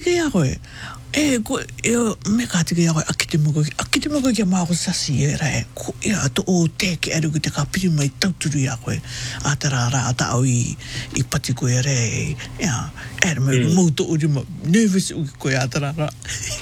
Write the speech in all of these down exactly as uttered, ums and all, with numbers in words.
tike ia koe. E, ko, e, me ka tike ia koe, akite mo koe, akite mo koe kia maa ko sasi e rai, ko ia ato o te ke eru ki te ka piri mai tauturu ia koe, a te rā rā, a ta au i, i pati koe rei, ia, e re me mm. mauto uri ma, nervous uki koe a te rā rā.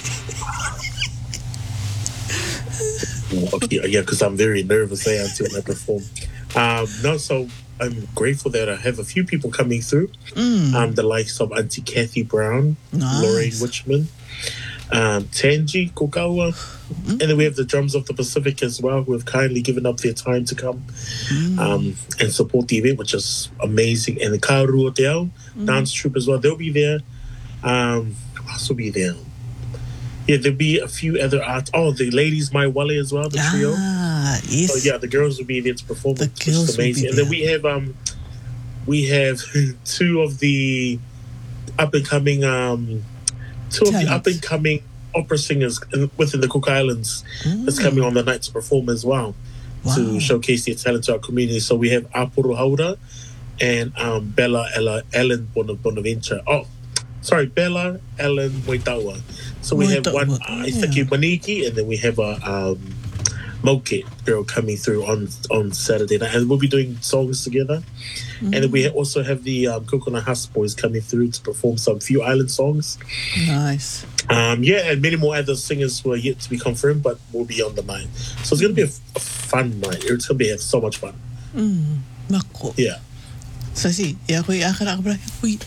Yeah, because I'm very nervous eh, until I perform. Um, no, so I'm grateful that I have a few people coming through. Mm. Um, the likes of Auntie Kathy Brown, Nice. Lorraine Wichman, um, Tanji Kokawa, mm. and then we have the Drums of the Pacific as well, who have kindly given up their time to come mm. um, and support the event, which is amazing. And the Kaurua Te Ao mm. dance troupe as well, they'll be there. Um, who else will be there? Yeah, there'll be a few other arts. Oh, the ladies, My Wale as well, the trio. Ah, yes. So yeah, the girls will be there to perform. The which girls is amazing. will be and there. then we have um, we have two of the up and coming um, two Talent. of the up and coming opera singers within the Cook Islands mm. that's coming on the night to perform as well wow. to showcase their talent to our community. So we have Apuru Haura and um, Bella Ella Ellen Bonaventure. Oh. Sorry, Bella, Ellen, Moitaua. So we Moitaua. have one, uh, Isaki Maniki, and then we have a um, Moke girl coming through on on Saturday night. And we'll be doing songs together. Mm. And then we also have the um, Kokona Huss Boys coming through to perform some few island songs. Nice. Um, yeah, and many more other singers who are yet to be confirmed, but will be on the night. So it's going to be a, a fun night. It's going to be so much fun. Mm. Mako. Yeah. So see, yeah, we are going to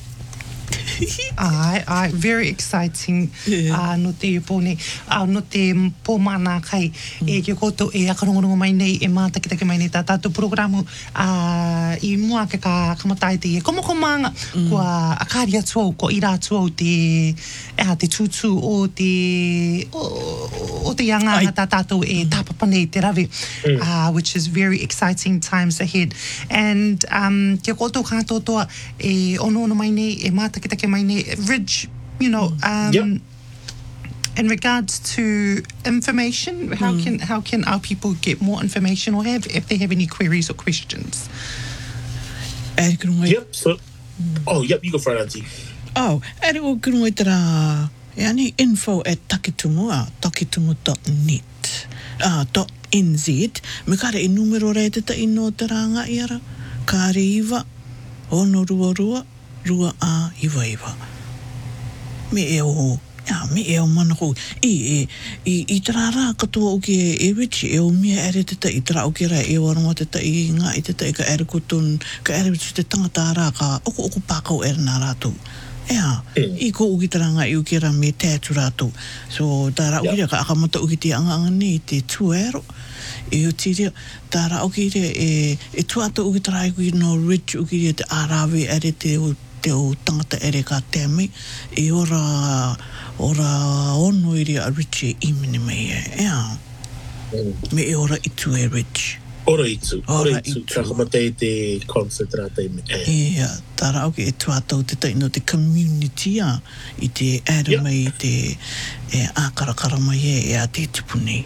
Ai, ai, very exciting. Yeah. Uh, no te pone, uh, no te pōmana kai, mm. e ke koto e akarongorongo mai nei, e mātakitake mai nei tā tātou programu, uh, i mua ke ka kamatai te e komoko manga, mm. kua akari atu au, ko ira atu au te, e te tūtū o te, o, o te yanga tā tātou e tāpapa nei te rawe, mm. uh, which is very exciting times ahead. And um, ke koto kātotoa, e ono ono mai nei, e mātakitake mai nei, Ridge, you know, um, yep. in regards to information, how mm. can how can our people get more information or have if they have any queries or questions? Yep. So, oh, yep. You go for it, Auntie. Oh, and it will go with the yani info at takitungu, takitungu dot net, ah dot nz. Me kare e numero re te ta ino te ranga iara, kare iwa, ono rua rua. Rua a iwa iwa. Me e o, ya, me e o mana ko. I e, i, i tera rā katoa o ke e Richie, e o mea ere te ta, i tera o ke rā e waronga te ta i ngā i te ta i ka ere kutun, ka ere bitu te tangata rā ka oko oko pākau ere nā rātou. Ea, mm. i ko uki tera ngā i uki rā me tētu rātou. So, tā rā uki rā ka akamata uki te anga anga nei te tuero. E o tiria, tā rā uki rea e, e tuata uki tera i kui no Rich uki rea te ārawe ere te o te o tangata ere ka te ame, e ora, ora ono iri a Richie i mene mei e, ea. Mm. Me e ora itu e Rich. Ora itu, ora, ora itu. Ka kamatei te concert rā te me. Ea, tā rā auke e tuatau te taino te community a, i te ere mai i te e ākarakara mai e, e a te tupu nei.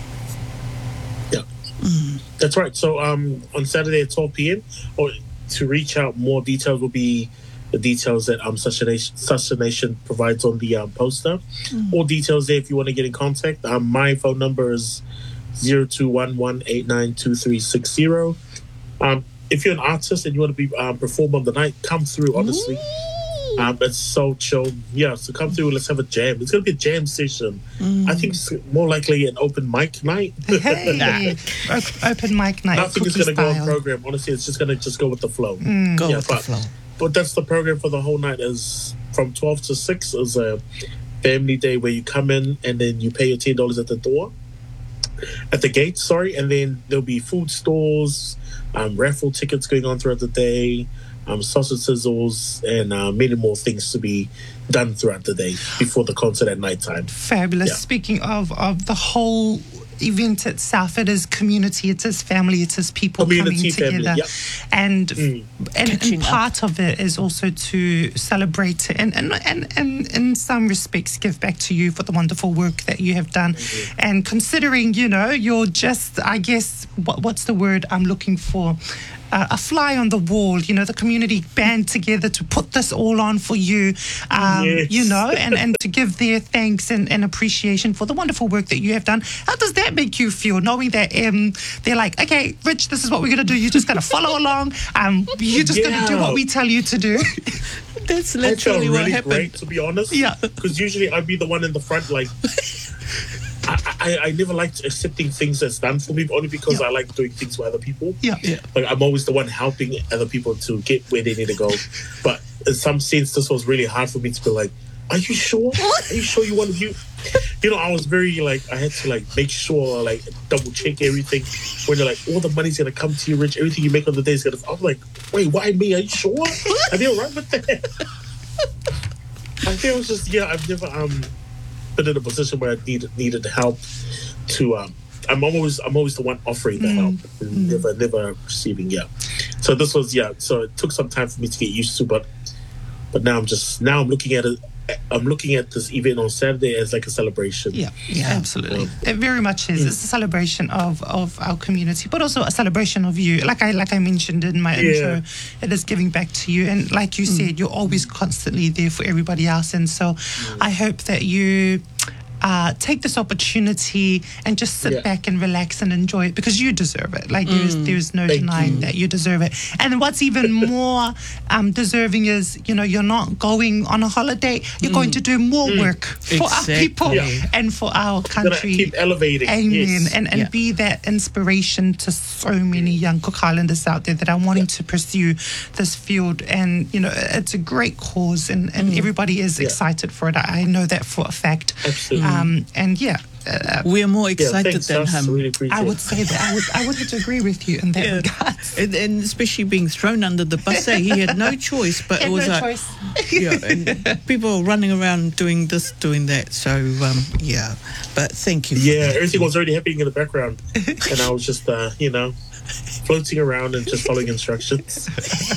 Yeah. Mm. That's right. So um, on Saturday at twelve p.m. or to reach out, more details will be the details that um Such a Nation, Such a Nation provides on the um, poster. Mm. All details there if you want to get in contact. Um, my phone number is zero two one one eight nine two three six zero. Um, if you're an artist and you want to be um, perform on the night, come through. Honestly, Ooh. um, it's so chill. Yeah, so come through. Let's have a jam. It's gonna be a jam session. Mm. I think it's more likely an open mic night. Hey, open mic night. Nothing is gonna style. go on program. Honestly, it's just gonna just go with the flow. Mm. Go yeah, with but, the flow. But that's the program for the whole night. Is from twelve to six is a family day where you come in and then you pay your ten dollars at the door, at the gate. Sorry, and then there'll be food stalls, um, raffle tickets going on throughout the day, um, sausage sizzles, and uh, many more things to be done throughout the day before the concert at nighttime. Fabulous. Yeah. Speaking of of the whole event itself, it is community, it is family, it is people community, coming together, family, yep. and mm. and, and part of it is also to celebrate and and, and and in some respects give back to you for the wonderful work that you have done. Mm-hmm. And considering, you know, you're just, I guess, what, what's the word I'm looking for? uh, a fly on the wall. You know, the community band together to put this all on for you, um, Yes. you know, and, and to give their thanks and, and appreciation for the wonderful work that you have done. How does that make you feel, knowing that um, they're like, okay, Rich, this is what we're going to do. You're just going to follow along. Um, you're just going to do what we tell you to do. That's I felt literally what really happened. great, to be honest. Yeah. Because usually I'd be the one in the front, like, I, I, I never liked accepting things that's done for me, only because Yeah. I like doing things for other people. Yeah. Yeah. Like, I'm always the one helping other people to get where they need to go. But in some sense, this was really hard for me to be like, are you sure? Are you sure you want to do? You know, I was very, like, I had to, like, make sure, like, double check everything. When they're like, all the money's going to come to you, Rich. Everything you make on the day is going to. I'm like, wait, why me? Are you sure? Are they all right with that? I think it was just, yeah, I've never um been in a position where I needed needed help to um I'm always I'm always the one offering the help, and never never receiving. Yeah, so this was yeah. So it took some time for me to get used to, but but now I'm just now I'm looking at it. I'm looking at this event on Saturday as like a celebration. Yeah, Yeah. absolutely. It very much is. It's a celebration of, of our community, but also a celebration of you. Like I like I mentioned in my Yeah. intro, it is giving back to you. And like you said, you're always constantly there for everybody else. And so I hope that you uh, take this opportunity and just sit Yeah. back and relax and enjoy it, because you deserve it. Like there's there's no Thank denying you. that you deserve it. And what's even more um, deserving is, you know, you're not going on a holiday. You're going to do more work for our Exactly. people Yeah. and for our Gonna country. keep elevating. Amen. Yes. And and Yeah. be that inspiration to so many young Cook Islanders out there that are wanting to pursue this field. And, you know, it's a great cause, and, and everybody is Yeah. excited for it. I I know that for a fact. Absolutely. Um, and yeah, uh, We're more Yeah, excited thanks, than Gus. him. Really appreciate I would it. say that I would I would have to agree with you in that Yeah. regard. And, and especially being thrown under the bus, eh? He had no choice, but Had it was no like, choice. yeah, and people are running around doing this, doing that. So, um, yeah, but thank you. For Yeah, that. everything was already happening in the background, and I was just, uh, you know, floating around and just following instructions.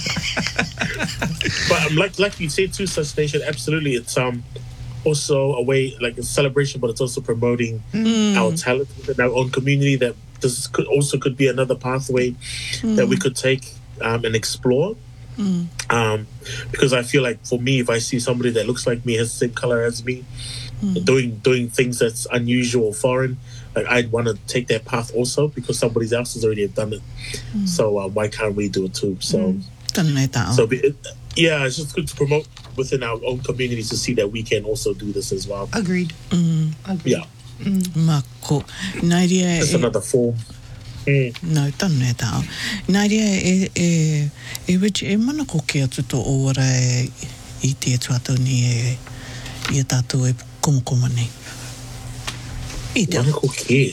But um, like like you said too, Such Nation, absolutely, it's um also a way, like a celebration, but it's also promoting our talent within our own community. That this could also could be another pathway that we could take um, and explore. Um, because I feel like for me, if I see somebody that looks like me, has the same color as me, doing doing things that's unusual or foreign, like I'd want to take that path also, because somebody else has already done it. So uh, why can't we do it too? So Tēnei tāo. so be, it, yeah, it's just good to promote within our own communities to see that we can also do this as well. Agreed. Agreed. Yeah, Mako. Nai rea it's e, another form. Mm. no, tēnei tāo. Nai rea e, e, e Rich, e mana ko ke atu tō ora e, i te atu atu ni e, i a tātou e komokoma nei. I te Mana ko ke?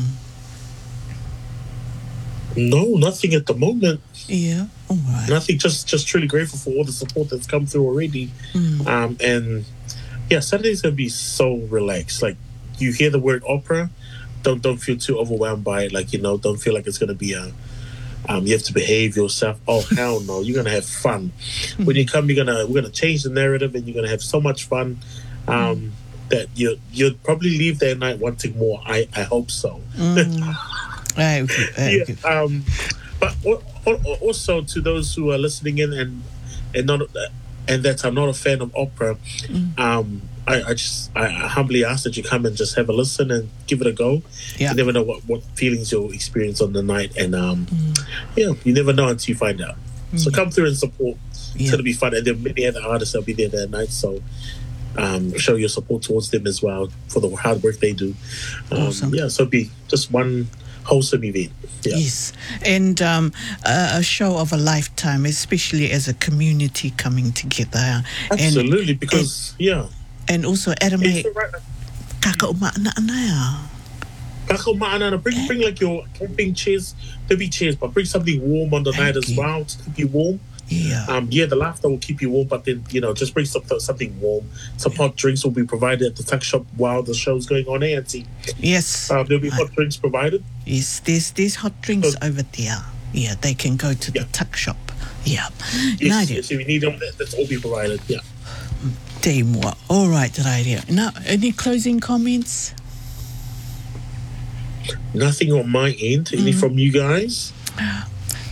No, nothing at the moment. Yeah, all right. Nothing. Just just truly grateful for all the support that's come through already. Um, and yeah, Saturday's gonna be so relaxed. Like, you hear the word opera, don't don't feel too overwhelmed by it. Like, you know, don't feel like it's gonna be a um, you have to behave yourself. Oh hell no, you're gonna have fun. When you come, you're gonna we're gonna change the narrative, and you're gonna have so much fun. Um, that you you'll probably leave that night wanting more. I I hope so. Ai, uki, ai, Yeah, uki. um, but al- al- also to those who are listening in and and not and that are not a fan of opera, um, I, I just I, I humbly ask that you come and just have a listen and give it a go. Yeah. You never know what, what feelings you'll experience on the night, and um, yeah, you never know until you find out. So come through and support. It's Yeah. gonna be fun, and there are many other artists that'll be there that night. So. Um, show your support towards them as well for the hard work they do. Um, Awesome. Yeah, so it'll be just one wholesome event. Yeah. Yes, and um, a, a show of a lifetime, especially as a community coming together. Absolutely, because yeah, And, and also, Adame, it's the right. kakao maana anaya. Kakao ma'ana, bring bring like your camping chairs. There'll be chairs, but bring something warm on the Thank night as you. well to keep you warm. Yeah. Um, yeah, the laughter will keep you warm, but then you know, just bring some, something warm. Some hot drinks will be provided at the tuck shop while the show's going on. Eh, Auntie? Yes. Um, there'll be hot drinks provided. Yes, there's, there's hot drinks Oh. over there. Yeah, they can go to Yeah. the tuck shop. Yeah. Yes, Nadia, yes, if you need them, that, that's all be provided. Yeah. te mua. All right, Rairia. Now, any closing comments? Nothing on my end. Any from you guys?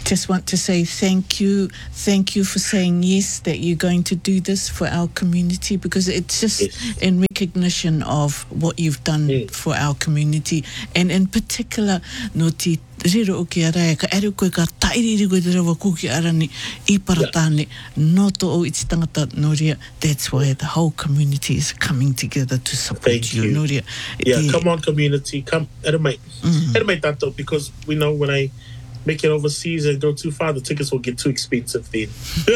just want to say thank you. Thank you for saying yes, that you're going to do this for our community, because it's just yes. in recognition of what you've done yes. for our community. And in particular, no ti riro o ki arai, ka ere koe ka tairiri koe te rawa kuki arani I paratane, no to o iti tangata Noria. That's why the whole community is coming together to support Thank you, you. Noria. Yeah, the, come on community, come, ere mai, mm. ere mai tato, because we know when I make it overseas and go too far, the tickets will get too expensive then.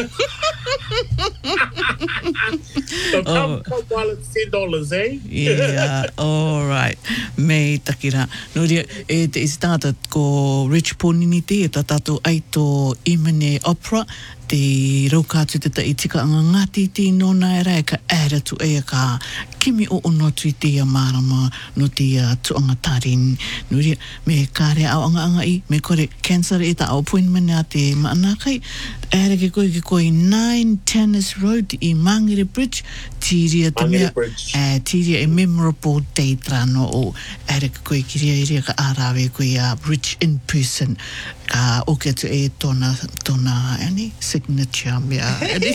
So come, oh. come while it's ten dollars, eh? Yeah, all right. Me takira. Noria, e te isi tangata ko Rich Ponini te, e tatato aito Imene Opera, te raukātu te ta I tika anga ngati te nona e rai ka ere tu ea ka kimi o ono tu I te ia marama no te uh, tuanga tarin. Nuri, me kāre au anga anga I, me kore cancer e ta appointment a te maanakai, ere ke koe ke koe nine Tennis Road I Mangere Bridge, tiria te mea, uh, tiria e memorable day trano o ere ke koe kiria iria ka arawe koe a Bridge in person. Ka oke atu e tona, tona, ani, signature mea.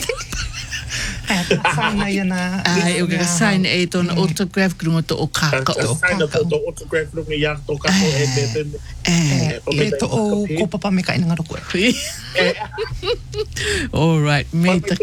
Saina yana. Ai, oke ka sign e tona autograph krunga to o kakao. Ka sign to o autograph krunga i to kakao e te te. E to o kopapa me ka ina ngaro koe. All right, me ta.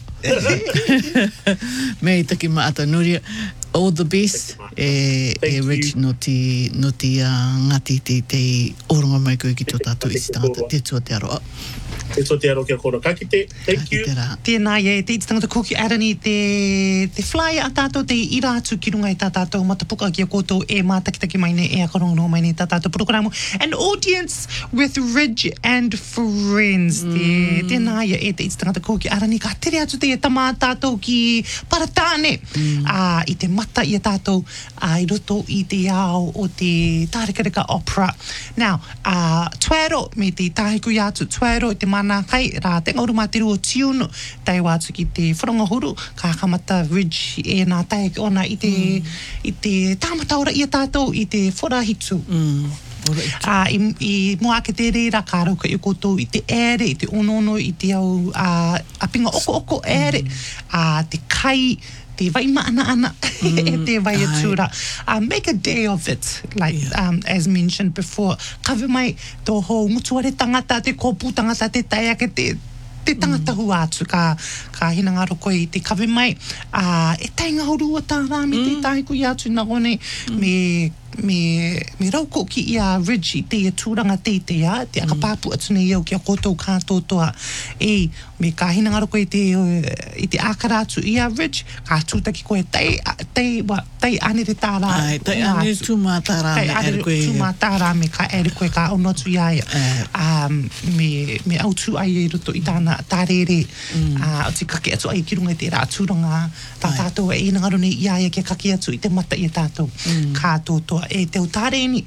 Me taki maata Nuria. All the best, e, e Rich no te, no te uh, ngati te te oronga mai koe ki tō tātou isi tangata, te tua te aroa. Te tua te aroa kia kora kakite, thank you. Tēnā ie, te iti tangata kuki arani, te, te fly a tātou, te ira atu ki runga I tā tātou, matapuka ki a koutou e mātakitaki mai ne, e a karongo mai ne tā tātou programu. An audience with Rich and friends. Mm. Te, tēnā ie, e te iti tangata kuki arani, ka tere atu te e tamā tātou ki Paratane. Mm. Uh, I te mata I a tātou uh, I roto I te ao o te Tārekareka Opera. Now, uh, tuero me te tāhiku I atu, tuero I te mana kai, rā te ngauru mātiru o tiunu, tai wātu ki te whanangahuru, ka kamata Ridge e nā tāhiku ona I te, mm. I te tāmataora I a tātou, I te whorahitu. Mm. Uh, I, I mua ke te reira ka rauka I koutou I te ere, I te onono, I te au uh, apinga oko oko ere, mm. uh, te kai, te vai maana ana, mm. e te vai atura. Uh, make a day of it, like yeah. um, as mentioned before. Kawe mai tō hou ngutuare tangata, te kōpū tangata, te taia ke te te tangata hu atu, ka, ka hina ngaro koe I te kawe mai. Uh, e tainga horu o tā rāmi, mm. te tāhiku I atu nā hone, mm. me me me rauko ki ia Ridge I te tūranga te te ia, te akapāpu atu nei au ki a koutou kātotoa. E, me ka hina ngaro koe te, I te ākara atu ia Ridge, ka tūtaki koe tei, tei, wa, tei anere tā rā. Ai, tei anere tūmā tā rā me ere koe. Tei tūmā tā rā me ka ere koe ka ono atu ia ia. Um, me, me autu ai e roto I tāna tārere. Mm. Uh, o te kake atu ai ki runga I te rā tūranga, tā tātou e ina ngaro nei ia ia ki kake atu I te mata I tātou mm. kātotoa. E te utareni,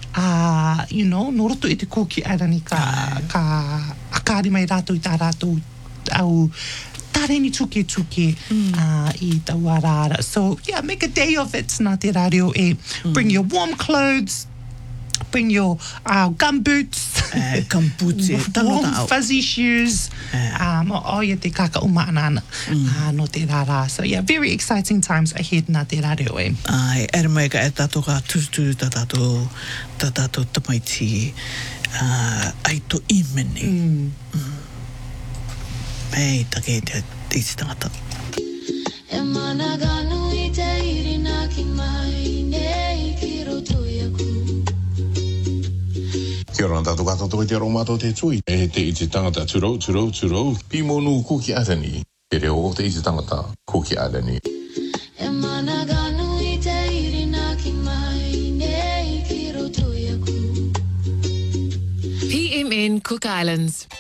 uh, you know, no roto I te kōki arani ka, ka akari mai rātou I tā rātou au tareni tuke tuke mm. uh, I tau arara. So, yeah, make a day of it, nā te rāreo e. Mm. Bring your warm clothes, bring your uh, gumboots, uh, gumboots e, warm fuzzy shoes, uh. um, o ia te kaka uma anana mm. uh, no te rara. So yeah, very exciting times ahead nā te rareo e. Ai, ere mai ka e tātou ka tūtū tā tātou, tā tātou tamaiti uh, aito Imene. Mm. Mm. Hei, take te iti tangata. E mana ganu I te irina ki mai nei ki roto iaku. Kia ora tātou kātātou I te aro mātou te tui. E te iti tangata tūrou, tūrou, tūrou. Pimonu kuki arani. Te reo o te iti tangata kuki arani. E mana ganu I te irina ki mai nei ki roto iaku. P M N Cook Islands.